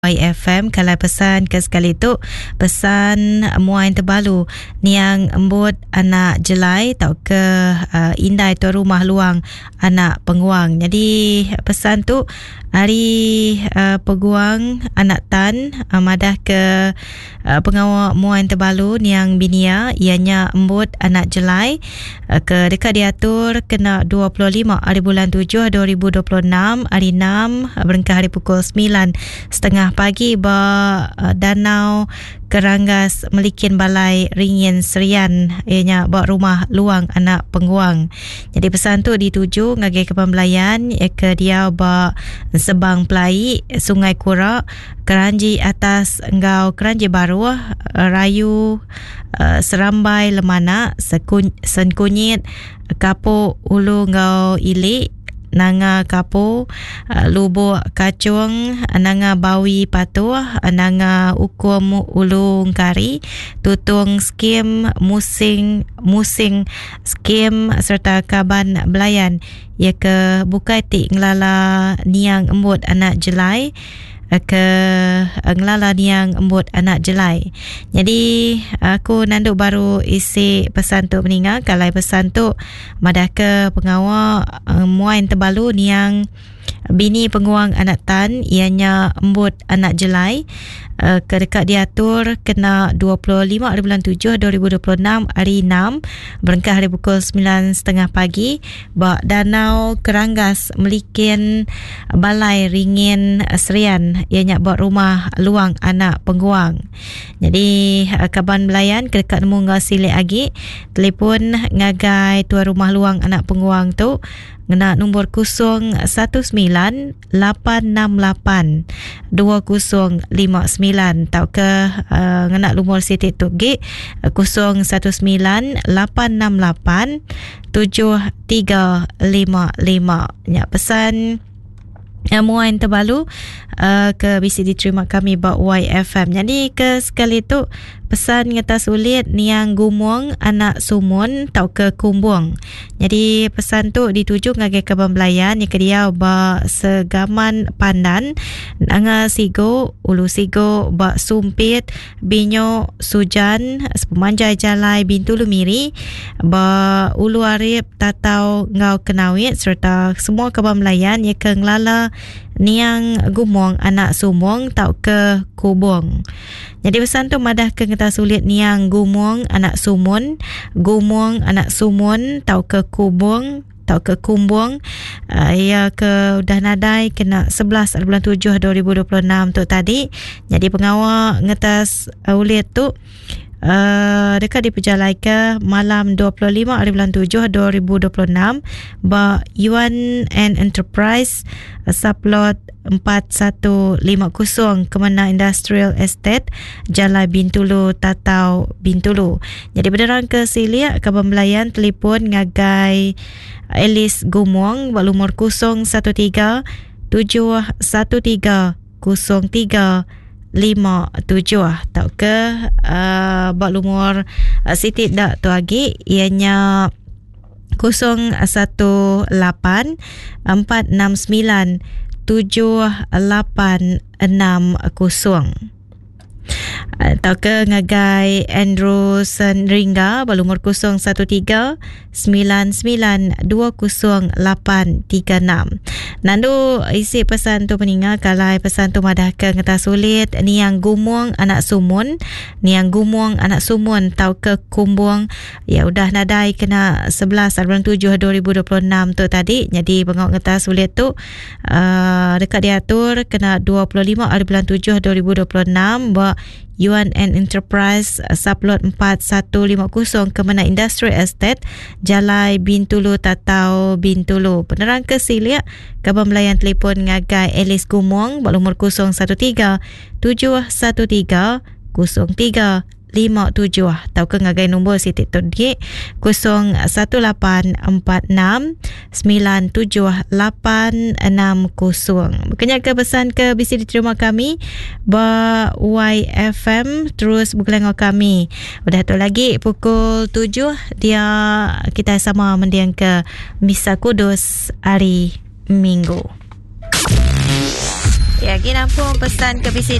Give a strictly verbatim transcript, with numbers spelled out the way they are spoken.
Y F M. Kalau pesan ke sekali tu pesan muai terbalu niang embut anak jelai tau ke uh, indai tu rumah luang anak penguang. Jadi pesan tu hari uh, peguang anak tan uh, madah ke uh, pengawal muai terbalu niang binia ianya embut anak jelai uh, ke dekat diatur kena dua puluh lima hari bulan tujuh dua ribu dua puluh enam hari enam berengkah hari pukul sembilan setengah pagi ba uh, danau Keranggas melikin balai ringin serian ianya bawa rumah luang anak penguang. Jadi pesan tu dituju ngagai ke pembelayan ke dia ba Sebang Pelai Sungai Kura Keranji atas engau Keranji Baru Rayu uh, Serambai Lemana Sekun, Senkunyit Kapo Ulu Ngau Ilik Nanga Kapo, uh, Lubuk Kacung, Nanga Bawi Patuh, Nanga Ukum Ulu Kari, Tutung Skim Musing Musing Skim serta Kaban Belayan. Ia ke Bukaiti ngelala niang embut anak jelai ke ngelala niang embut anak jelai. Jadi aku nanduk baru isi pesan tu meninggal. Kalau pesan tu madah ke pengawal uh, muain terbalu niang bini penguang anak tan ianya embut anak jelai uh, ke dekat diatur kena dua puluh lima hari bulan tujuh dua ribu dua puluh enam hari enam berengkah hari pukul sembilan setengah pagi ba danau Keranggas melikin balai ringin serian ianya buat rumah luang anak penguang. Jadi kaban belayan ke dekat nemu ngasilik agi telefon ngagai tuan rumah luang anak penguang tu ngena nombor kosong satu sembilan lapan enam lapan dua kosong lima sembilan tau ke uh, ngena nombor sitik tu G kosong satu sembilan lapan enam lapan tujuh tiga lima lima. Ya, pesan yang muain terbalu uh, ke B C diterima kami buat Y F M. Jadi ke sekali tu pesan ngata sulit niang gumuang anak sumun tau ke kumbuang. Jadi pesan tu dituju ngagai ke pembelayan yang kedia ba segaman pandan anga sigo ulu sigo ba sumpit binyo sujan sepemanjai jalai bintulu miri ba ulu arif tatau ngau kenawit serta semua ke pembelayan yang ke ngelala niang gumuang anak sumung tau ke kubung. Jadi pesan tu madah ke kita sulit niang gumuang anak sumun, gumuang anak sumun tau ke kubung, tau ke kumbung. Uh, ia ke udah nadai kena sebelas bulan tujuh dua ribu dua puluh enam tu tadi. Jadi pengawal ngetas uh, ulit tu Uh, dekat di Pejalai ke malam dua puluh lima hari bulan tujuh dua ribu dua puluh enam ba Yuan and Enterprise uh, Saplot empat satu lima kosong Kemana Industrial Estate Jalan Bintulu Tatau Bintulu. Jadi berderang ke Silia ke pembelayan telefon ngagai Elis Gumuang berumur kosong satu tiga tujuh satu tiga kosong tiga lima tujuh tau ke uh, bak lumur uh, sitik dak tu lagi ianya kosong satu lapan empat enam sembilan tujuh lapan enam kosong. Atau ke ngagai Andrew Senringga berumur kosong satu tiga sembilan sembilan dua kosong lapan tiga enam. Nandu isi pesan tu meninggal kalau pesan tu madah ke ngata sulit niang gumuang anak sumun, niang gumuang anak sumun tau ke kumbung. Ya udah nadai kena sebelas bulan tujuh dua ribu dua puluh enam tu tadi. Jadi bengok ngata sulit tu uh, dekat diatur kena dua puluh lima hari bulan tujuh dua ribu dua puluh enam ba Yuan and Enterprise Saplot empat satu lima kosong Kemana Industrial Estate Jalai Bintulu Tatau Bintulu. Penerang ke Silia kabar melayan telefon ngagai Elis Gumuang berumur kosong satu tiga tujuh satu tiga kosong tiga lima tujuh tau ke ngagai nombor sitik todi kosong satu lapan empat enam sembilan tujuh lapan enam kosong. Bukannya ke pesan ke bisa diterima kami ba Y F M terus berkelengok kami. Udah tu lagi pukul tujuh dia kita sama mendiang ke Misa Kudus hari Minggu. Ya, kita pun pesan ke B C